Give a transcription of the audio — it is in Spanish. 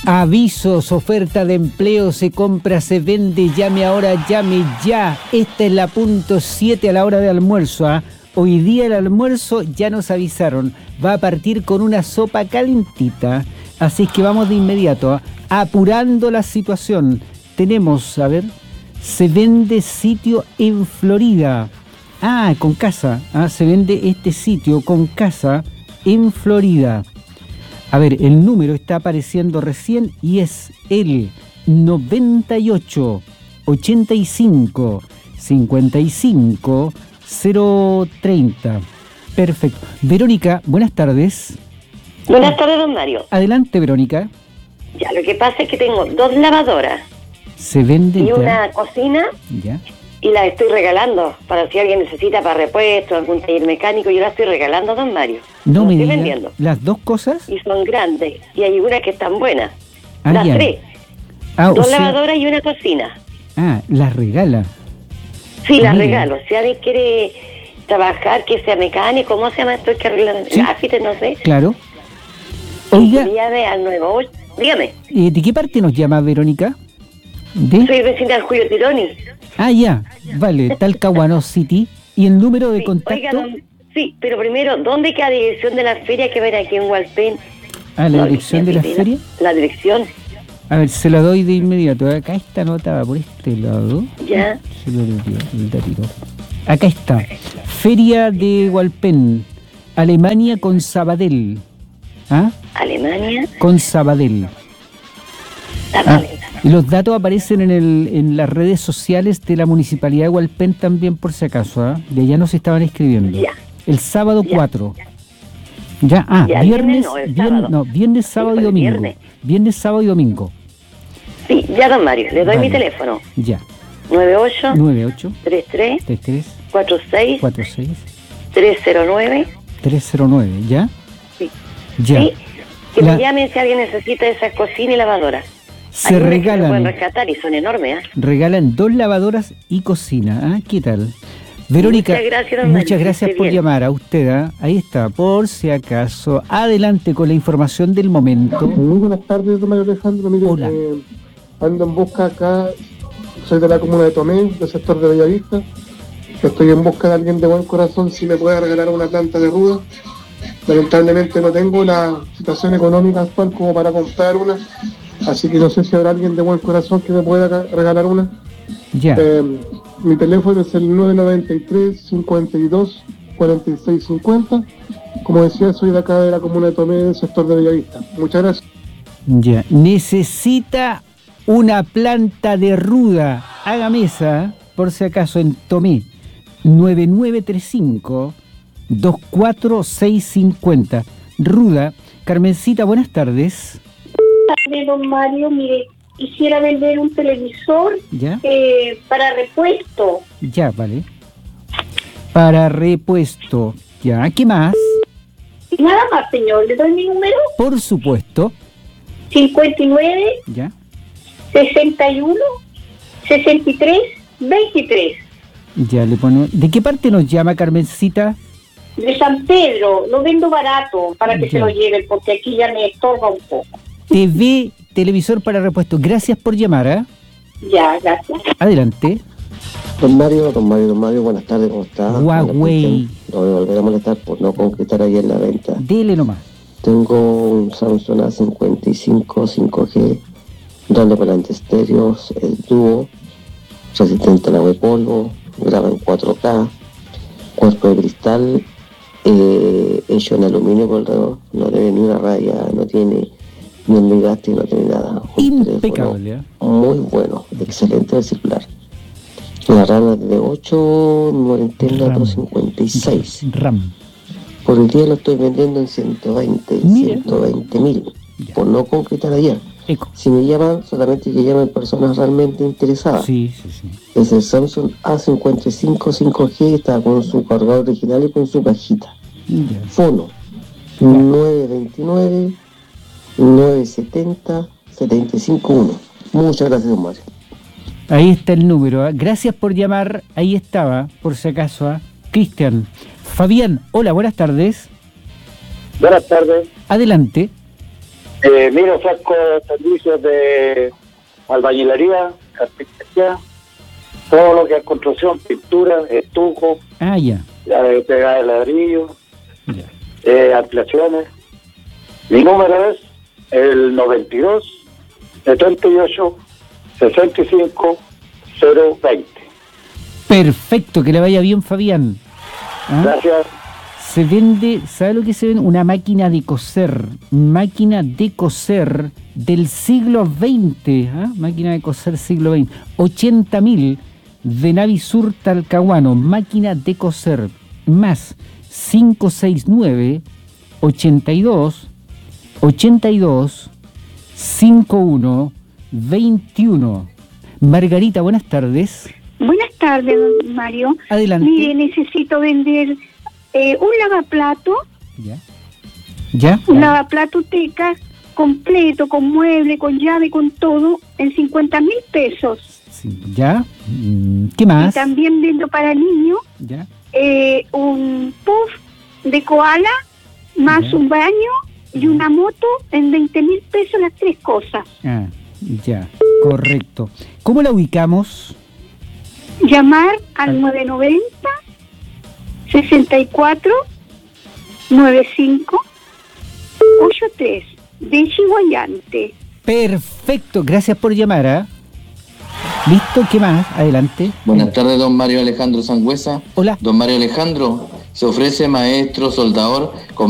Avisos, oferta de empleo, se compra, se vende, llame ahora, llame ya. Esta es la punto 7 a la hora de almuerzo. Hoy día el almuerzo ya nos avisaron, va a partir con una sopa calentita. Así que vamos de inmediato, apurando la situación. Tenemos, a ver, se vende sitio en Florida. Con casa. Se vende este sitio con casa en Florida. A ver, el número está apareciendo recién y es el 98 85 55 030. Perfecto. Verónica, buenas tardes. Buenas tardes, don Mario. Adelante, Verónica. Ya, lo que pasa es que tengo 2 lavadoras. Se venden. Y una cocina. Ya. Y las estoy regalando para si alguien necesita para repuesto, algún taller mecánico. Yo las estoy regalando, don Mario. No me estoy diga, vendiendo. ¿las 2 cosas? Y son grandes. Y hay unas que están buenas. Las ya. 3. 2 lavadoras y una cocina. Las regala. Sí, las regalo. Si alguien quiere trabajar, que sea mecánico, ¿cómo se llama esto? Que arreglan gráfites, no sé. Claro. Oiga. Llame al 98. Dígame. ¿De qué parte nos llama, Verónica? Soy vecina del Julio Tironi. Ya. Vale, Talcahuano City. ¿Y el número de contacto? Oiga, sí, pero primero, ¿dónde queda la dirección de la feria que va a ir aquí en Hualpén? ¿La dirección de la feria? La dirección. A ver, se la doy de inmediato. Acá está anotada por este lado. Ya. Se lo dio el datito. Acá está. Feria de Hualpén. Alemania con Sabadell. Alemania con Sabadell. Los datos aparecen en las redes sociales de la Municipalidad de Hualpén también, por si acaso. De allá nos estaban escribiendo. Ya. El sábado 4. Ya, viernes, viernes, sábado y domingo. Viernes, sábado y domingo. Sí, ya, don Mario, le doy mi teléfono. Ya. 98 33 46 309 ¿ya? Sí. Ya. Sí, que me llamen si alguien necesita esas cocinas y lavadoras. Se regalan. Se pueden rescatar y son enormes. Regalan 2 lavadoras y cocina. ¿Qué tal? Verónica, muchas gracias por llamar a usted. Ahí está, por si acaso. Adelante con la información del momento. Muy buenas tardes, don Mario Alejandro. Mire, hola. Ando en busca acá, soy de la comuna de Tomé, del sector de Bellavista. Estoy en busca de alguien de buen corazón si me puede regalar una planta de ruda. Lamentablemente no tengo la situación económica actual como para comprar una, así que no sé si habrá alguien de buen corazón que me pueda regalar una. Ya. Mi teléfono es el 993 52 46 50. Como decía, soy de acá de la comuna de Tomé, del sector de Bellavista. Muchas gracias. Ya. Necesita una planta de ruda. Hágame esa, por si acaso, en Tomé. 9935 24650. Ruda. Carmencita, buenas tardes. Buenas tardes, don Mario. Mire, quisiera vender un televisor. ¿Ya? Para repuesto. Ya, vale. Para repuesto. Ya, ¿qué más? Nada más, señor. ¿Le doy mi número? Por supuesto. 59 ¿Ya? 61 63 23. Ya le pongo. ¿De qué parte nos llama, Carmencita? De San Pedro. Lo vendo barato para que se lo lleven, porque aquí ya me estorba un poco. TV, televisor para repuesto. Gracias por llamar, Ya, gracias. Adelante. Don Mario, buenas tardes, ¿cómo está? Huawei. No me volveré a molestar por no concretar ayer la venta. Dele nomás. Tengo un Samsung A55 5G, doble volante estéreo, el dúo, resistente al agua y polvo, graba en 4K, cuerpo de cristal, hecho en aluminio por alrededor, no tiene ni una raya, no tiene ni un desgaste, no tiene nada. Impecable. Muy bueno, excelente el celular. La RAM es de 8, memoria interna 256. RAM. Por el día lo estoy vendiendo en 120.000, por no concretar ayer. Si me llaman, solamente que llamen personas realmente interesadas. Sí. Es el Samsung A55 5G, está con su cargador original y con su cajita. Fono 929 970 751. Muchas gracias, don Mario. Ahí está el número. Gracias por llamar. Ahí estaba, por si acaso. Cristian. Fabián, hola, buenas tardes. Buenas tardes. Adelante. Mira, ofrezco servicios de albañilería, carpintería, todo lo que es construcción, pintura, estuco, Ya. pegada de ladrillo, Ya. ampliaciones. Mi número es el 92 78 65 020. Perfecto, que le vaya bien, Fabián. ¿Ah? Gracias. Se vende, ¿sabe lo que se vende? Una máquina de coser del siglo XX, ¿ah? Máquina de coser siglo XX, 80.000 de Navisur Talcahuano, máquina de coser, más 569 82 51 21. Margarita, buenas tardes. Buenas tardes, don Mario. Adelante. Mire, necesito vender un lavaplato, ¿Ya? un lavaplato teca completo, con mueble, con llave, con todo, en 50.000 pesos. Sí, ¿ya? ¿Qué más? Y también vendo para niños ¿Ya? un puff de koala, más Ya. un baño y una moto en 20.000 pesos, las tres cosas. Ah, ya, correcto. ¿Cómo la ubicamos? Llamar al 990 64 95 83 de Chihuayante. Perfecto, gracias por llamar, ¿ah? ¿Listo? ¿Qué más? Adelante. Buenas tardes, don Mario Alejandro Sangüesa. Hola. Don Mario Alejandro, se ofrece maestro, soldador, con